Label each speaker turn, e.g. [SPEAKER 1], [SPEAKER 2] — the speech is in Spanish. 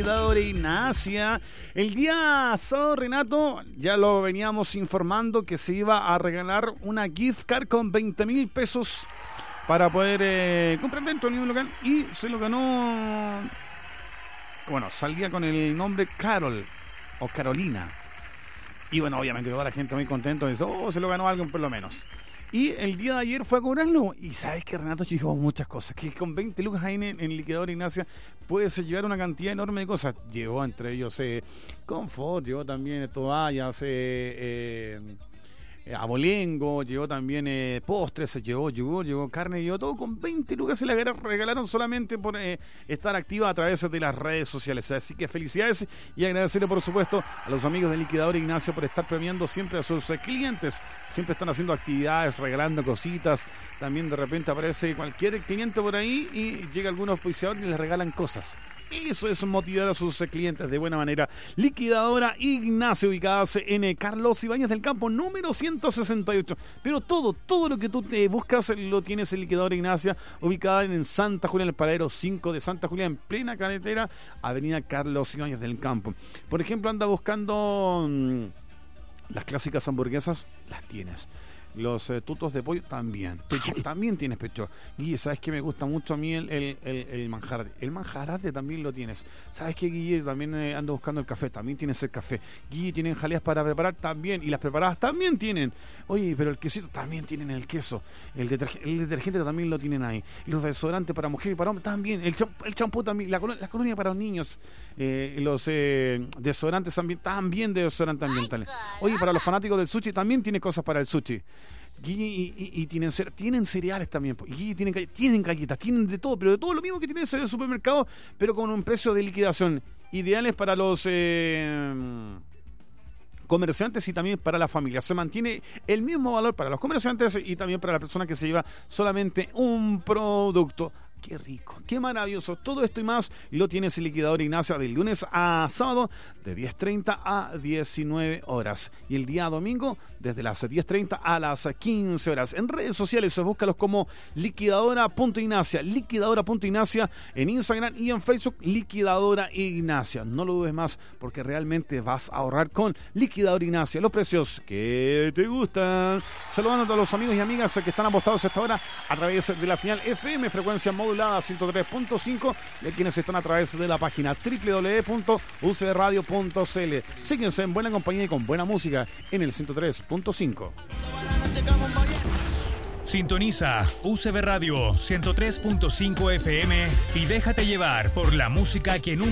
[SPEAKER 1] Liquidadora Ignacia. El día sábado, Renato, ya lo veníamos informando que se iba a regalar una gift card con 20,000 pesos para poder comprar dentro del mismo local, y se lo ganó, bueno, salía con el nombre Carol o Carolina, y bueno, obviamente toda la gente muy contenta, dice, se lo ganó alguien por lo menos. Y el día de ayer fue a cobrarlo, y sabes que Renato llegó muchas cosas, que con 20 lucas ahí en Liquidadora Ignacia puedes llevar una cantidad enorme de cosas. Llegó entre ellos confort, llegó también toallas, abolengo, llegó también postres, llegó carne, llegó todo con 20 lucas. Se le regalaron solamente por estar activa a través de las redes sociales. Así que felicidades, y agradecerle por supuesto a los amigos de Liquidadora Ignacia por estar premiando siempre a sus clientes. Siempre están haciendo actividades, regalando cositas. También de repente aparece cualquier cliente por ahí y llega algún auspiciador y les regalan cosas. Eso es motivar a sus clientes de buena manera. Liquidadora Ignacia, ubicadas en Carlos Ibáñez del Campo, número 168. Pero todo lo que tú te buscas lo tienes en Liquidadora Ignacia, ubicada en Santa Julia, en el paradero 5 de Santa Julia, en plena carretera, avenida Carlos Ibáñez del Campo. Por ejemplo, anda buscando las clásicas hamburguesas, las tienes. Los tutos de pollo también. Pecho, también tienes pecho. Guille, ¿sabes qué me gusta mucho a mí el manjarate? El manjarate también lo tienes. ¿Sabes qué, Guille? También ando buscando el café. También tienes el café. Guille, ¿tienen jaleas para preparar? También. Y las preparadas también tienen. Oye, pero el quesito también tienen el queso. El detergente también lo tienen ahí. Los desodorantes para mujer y para hombre también. El champú también. La colonia para los niños. Los desodorantes también desodorantes ambientales. Oye, para los fanáticos del sushi también tiene cosas para el sushi. Y tienen cereales también, y tienen galletas, tienen de todo, pero de todo lo mismo que tienen en el supermercado, pero con un precio de liquidación, ideales para los comerciantes y también para la familia. Se mantiene el mismo valor para los comerciantes y también para la persona que se lleva solamente un producto. Qué rico, qué maravilloso. Todo esto y más lo tienes en Liquidadora Ignacia de lunes a sábado de 10:30 a 19 horas. Y el día domingo desde las 10:30 a las 15 horas. En redes sociales búscalos como liquidadora.ignacia. Liquidadora.ignacia en Instagram y en Facebook, Liquidadora Ignacia. No lo dudes más, porque realmente vas a ahorrar con Liquidadora Ignacia. Los precios que te gustan. Saludando a todos los amigos y amigas que están apostados a esta hora a través de la señal FM, frecuencia modulada 103.5, y a quienes están a través de la página www.ucradio.cl. Síguense en buena compañía y con buena música en el 103.5.
[SPEAKER 2] Sintoniza UCB Radio 103.5 FM y déjate llevar por la música que nunca